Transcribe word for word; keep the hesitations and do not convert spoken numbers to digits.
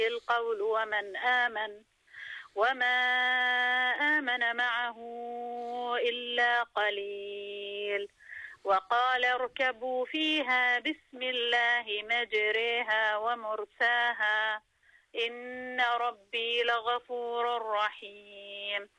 القول ومن آمن وما آمن معه إلا قليل. وقال اركبوا فيها بسم الله مجريها ومرساها إن ربي لغفور رحيم.